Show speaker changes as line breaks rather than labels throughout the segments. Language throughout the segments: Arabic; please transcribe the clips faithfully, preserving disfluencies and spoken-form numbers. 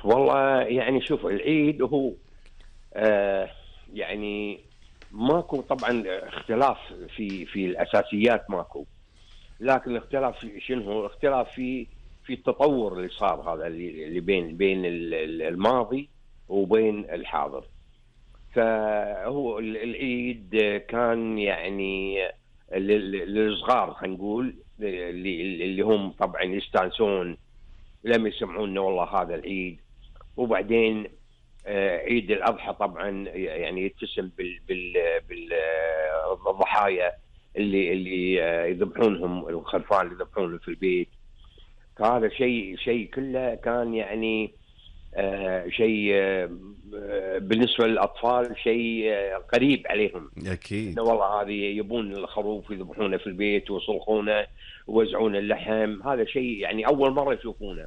والله يعني شوف العيد هو آه يعني ماكو طبعا اختلاف في في الاساسيات ماكو، لكن الاختلاف في شنو هو؟ اختلاف في في التطور اللي صار، هذا اللي اللي بين بين الماضي وبين الحاضر. فهو العيد كان يعني للصغار، خلينا نقول اللي اللي هم طبعا يستانسون لما يسمعون والله هذا العيد. وبعدين عيد الأضحى طبعا يعني يتسم بال بال بالضحايا اللي اللي يذبحونهم، الخرفان اللي يذبحونهم في البيت. فهذا شيء شيء كله كان يعني آه شيء آه بالنسبه للاطفال شيء آه قريب عليهم.
اكيد.
والله هذه يبون الخروف يذبحونه في البيت ويصلخونه ويوزعون اللحم، هذا شيء يعني اول مره يشوفونه.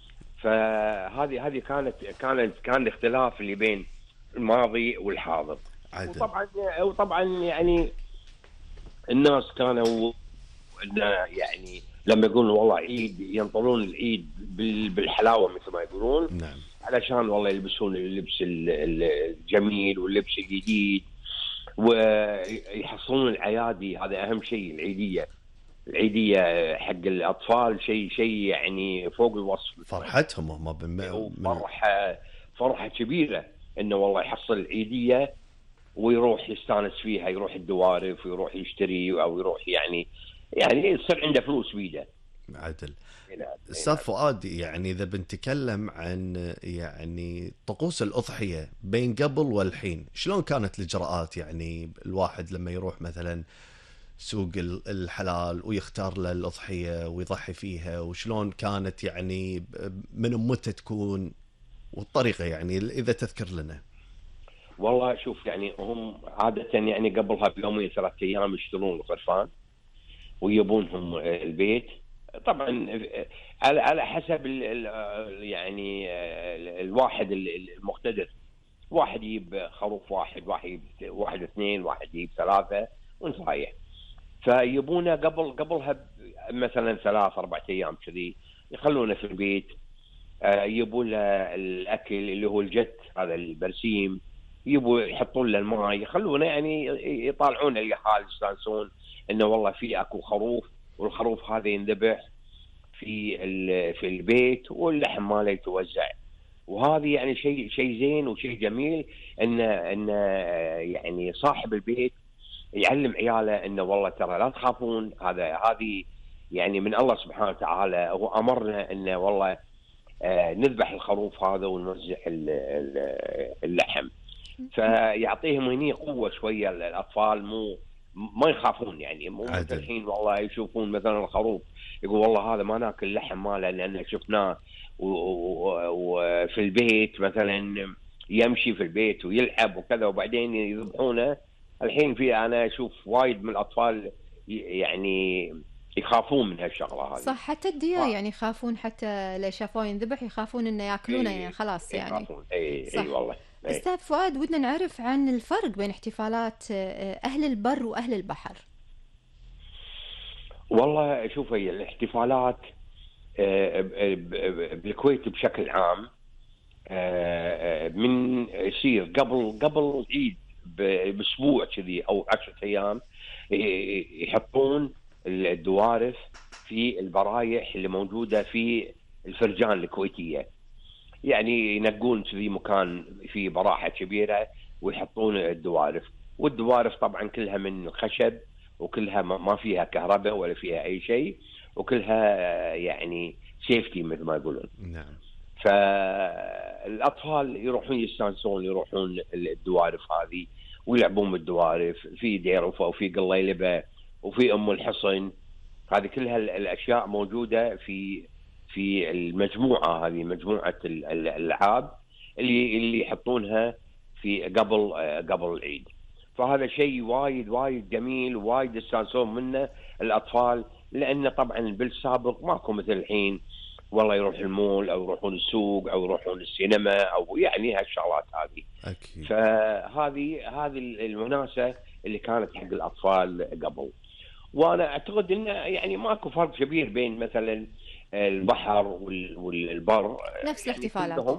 فهذه هذه كانت كانت كان الاختلاف اللي بين الماضي والحاضر.
عدل.
وطبعا وطبعا يعني الناس كانوا يعني لما يقولون والله عيد ينطرون العيد بالحلاوه مثل ما يقولون.
نعم.
علشان والله يلبسون اللبس الجميل واللبس الجديد ويحصلون العيادي، هذا اهم شيء. العيديه العيديه حق الاطفال شيء شيء يعني فوق الوصف.
فرحتهم هم بم...
فرحه فرحه كبيره انه والله يحصل العيديه ويروح يستانس فيها، يروح الدوارف ويروح يشتري او يروح يعني يعني يصير عنده فلوس بيده.
عدل. استاذ فؤاد، يعني اذا بنتكلم عن يعني طقوس الاضحيه بين قبل والحين، شلون كانت الاجراءات؟ يعني الواحد لما يروح مثلا سوق الحلال ويختار له الاضحيه ويضحي فيها، وشلون كانت يعني من متى تكون والطريقه، يعني اذا تذكر لنا.
والله شوف يعني هم عاده يعني قبلها بيومين ثلاث ايام يشترون الخرفان ويبونهم البيت. طبعا على على حسب ال يعني الواحد المقتدر، واحد يجيب خروف واحد، واحد يجيب واحد اثنين، واحد يجيب ثلاثه وانت رايح. فيبونه قبل قبلها مثلا ثلاث اربع ايام كذي يخلونه في البيت. يبون له الاكل اللي هو الجت، هذا البرسيم، يبوا يحطون له الماء، يخلونه يعني يطالعون اليحال يستانسون انه والله في اكو خروف، والخروف هذا ينذبح في في البيت واللحم ماله يتوزع. وهذه يعني شيء شيء زين وشيء جميل ان ان يعني صاحب البيت يعلم عياله انه والله ترى لا تخافون، هذا هذه يعني من الله سبحانه وتعالى، هو امرنا انه والله آه نذبح الخروف هذا ونوزع اللحم. فيعطيهم هني قوه شويه للاطفال، مو ما يخافون يعني. مو مثل الحين والله يشوفون مثلا الخروف يقول والله هذا ما ناكل لحم ماله لان شفناه وفي البيت مثلا يمشي في البيت ويلعب وكذا وبعدين يذبحونه. الحين في انا اشوف وايد من الاطفال يعني يخافون من هالشغله هذه.
صح، حتى الديا يعني يخافون، حتى لو شافوه ينذبح يخافون انه ياكلونه. يعني خلاص يعني
يخافون. اي اي والله. أي.
استاذ فؤاد، ودنا نعرف عن الفرق بين احتفالات اهل البر واهل البحر.
والله شوف، هي الاحتفالات بالكويت بشكل عام من يصير قبل قبل العيد باسبوع كذي او عشرة ايام يحطون الدوارف في البرايح اللي موجوده في الفرجان الكويتيه. يعني ينقون كذي مكان فيه براحه كبيره ويحطون الدوارف، والدوارف طبعا كلها من خشب وكلها ما فيها كهرباء ولا فيها اي شيء، وكلها يعني سيفتي مثل ما يقولون.
نعم.
فالاطفال يروحون يستانسون، يروحون الدوارف هذه ويلعبون بالدوارف، في ديرفه وفي قليلبه وفي ام الحصن. هذه كلها الاشياء موجوده في في المجموعه هذه، مجموعه الالعاب اللي اللي يحطونها في قبل قبل العيد. فهذا شيء وايد وايد جميل، وايد يستانسون منه الاطفال، لان طبعا بالسابق ماكو مثل الحين والله يروح المول او يروحون السوق او يروحون السينما او يعني هالشغلات هذه.
اكيد.
فهذه هذه المناسبه اللي كانت حق الاطفال قبل. وانا اعتقد انه يعني ماكو فرق كبير بين مثلا البحر والبر،
نفس
يعني
الاحتفالات.